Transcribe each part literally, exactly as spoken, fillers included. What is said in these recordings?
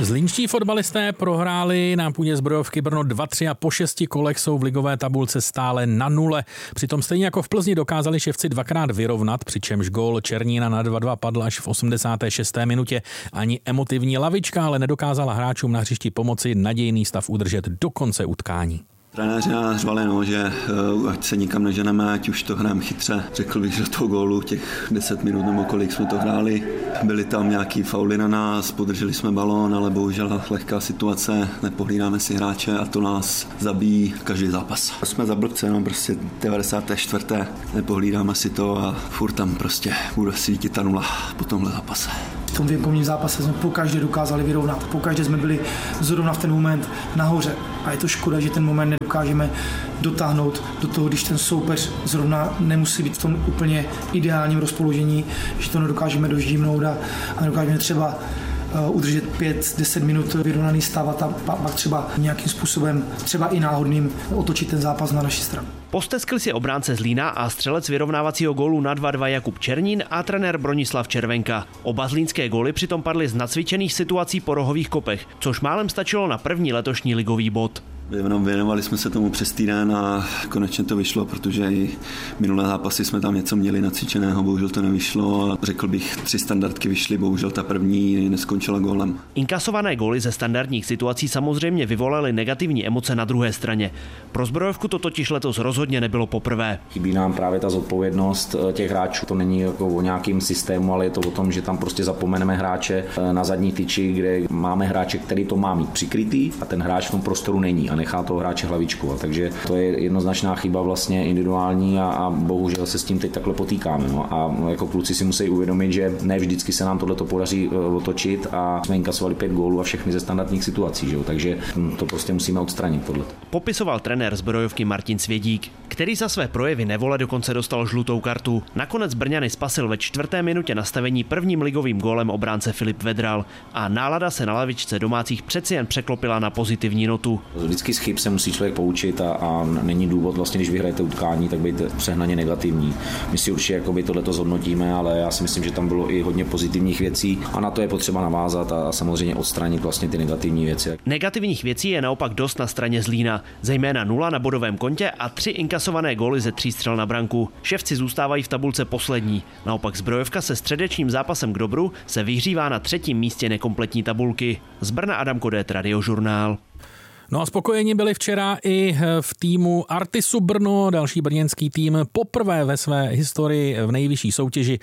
Zlínští fotbalisté prohráli na půdě Zbrojovky Brno dva tři a po šesti kolech jsou v ligové tabulce stále na nule. Přitom stejně jako v Plzni dokázali Ševci dvakrát vyrovnat, přičemž gól Černína na dva dva padl až v osmdesáté šesté minutě. Ani emotivní lavička ale nedokázala hráčům na hřišti pomoci nadějný stav udržet do konce utkání. Trenéři nás řvali, no, že ať se nikam neženeme, ať už to hrajeme chytře. Řekl bych, že do toho gólu těch deset minut nebo kolik jsme to hráli. Byly tam nějaký fauly na nás, podrželi jsme balón, ale bohužel lehká situace, nepohlídáme si hráče a to nás zabíjí každý zápas. Jsme za blbce, no, prostě devadesáté čtvrté nepohlídáme si to a furt tam prostě bude svítit ta nula po tomhle zápase. V tom věkovním zápase jsme pokaždé dokázali vyrovnat, pokaždé jsme byli zrovna v ten moment nahoře a je to škoda, že ten moment nedokážeme dotáhnout do toho, když ten soupeř zrovna nemusí být v tom úplně ideálním rozpoložení, že to nedokážeme doždímnout a, a nedokážeme třeba uh, udržet pět deset minut vyrovnaný stav a tam pak třeba nějakým způsobem, třeba i náhodným, otočit ten zápas na naši stranu. Posteskli si obránce Zlína a střelec vyrovnávacího gólu na dva dva Jakub Černín a trenér Bronislav Červenka. Oba zlínské góly přitom padly z nacvičených situací po rohových kopech, což málem stačilo na první letošní ligový bod. Věnovali jsme se tomu přes týden a konečně to vyšlo, protože i minulé zápasy jsme tam něco měli nacvičeného, bohužel to nevyšlo. Řekl bych, tři standardky vyšly, bohužel ta první neskončila gólem. Inkasované góly ze standardních situací samozřejmě vyvolaly negativní emoce na druhé straně. Pro Zbrojovku to totiž letos rozhodně nebylo poprvé. Chybí nám právě ta zodpovědnost těch hráčů. To není jako o nějakým systému, ale je to o tom, že tam prostě zapomeneme hráče na zadní tyči, kde máme hráče, který to má mít přikrytý a ten hráč v tom prostoru není a nechá toho hráče hlavičkovat. Takže to je jednoznačná chyba vlastně individuální a, a bohužel se s tím teď takhle potýkáme. No. A jako kluci si musí uvědomit, že ne vždycky se nám tohleto podaří otočit a jsme inkasovali pět gólů a všechny ze standardních situací, že jo? Takže to prostě musíme odstranit tohleto. Popisoval trenér Zbrojovky Martin Svědík, který za své projevy nevole dokonce dostal žlutou kartu. Nakonec Brňany spasil ve čtvrté minutě nastavení prvním ligovým gólem obránce Filip Vedral a nálada se na lavičce domácích přeci jen překlopila na pozitivní notu. Vždycky z chyb se musí člověk poučit a, a není důvod vlastně, když vyhrajete utkání, tak být přehnaně negativní. My si určitě jakoby tohleto zhodnotíme, ale já si myslím, že tam bylo i hodně pozitivních věcí a na to je potřeba navázat a samozřejmě odstranit vlastně ty negativní věci. Negativních věcí je naopak dost na straně Zlína, zejména nula na bodovém kontě a tři inkasované góly ze tří střel na branku. Ševci zůstávají v tabulce poslední. Naopak Zbrojovka se středečním zápasem k dobru se vyhřívá na třetím místě nekompletní tabulky. Z Brna Adam Kodét, Radiožurnál. No a spokojeni byli včera i v týmu Artisu Brno, další brněnský tým poprvé ve své historii v nejvyšší soutěži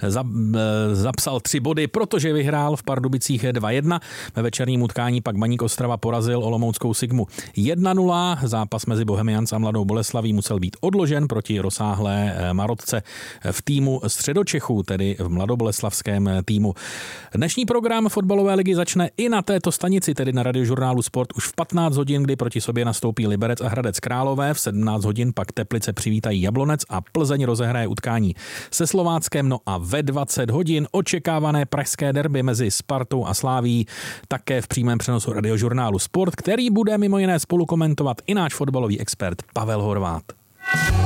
zapsal tři body, protože vyhrál v Pardubicích dva jedna. Ve večerním utkání pak Baník Ostrava porazil olomouckou Sigmu jedna nula. Zápas mezi Bohemians a Mladou Boleslaví musel být odložen proti rozsáhlé marotce v týmu Středočechů, tedy v mladoboleslavském týmu. Dnešní program fotbalové ligy začne i na této stanici, tedy na Radiožurnálu Sport už v patnáct hodin, kdy proti sobě nastoupí Liberec a Hradec Králové. V sedmnáct hodin pak Teplice přivítají Jablonec a Plzeň rozehraje utkání se Slováckem. No a ve dvacet hodin očekávané pražské derby mezi Spartou a Slávií, také v přímém přenosu Radiožurnálu Sport, který bude mimo jiné spolukomentovat i náš fotbalový expert Pavel Horvát.